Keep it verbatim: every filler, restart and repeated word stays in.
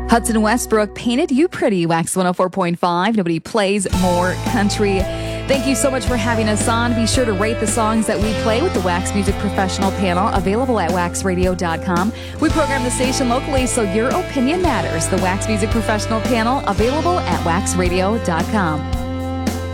Hudson Westbrook, Painted You Pretty, Wax one oh four point five. Nobody plays more country. Thank you so much for having us on. Be sure to rate the songs that we play with the Wax Music Professional Panel, available at wax radio dot com. We program the station locally, so your opinion matters. The Wax Music Professional Panel, available at wax radio dot com.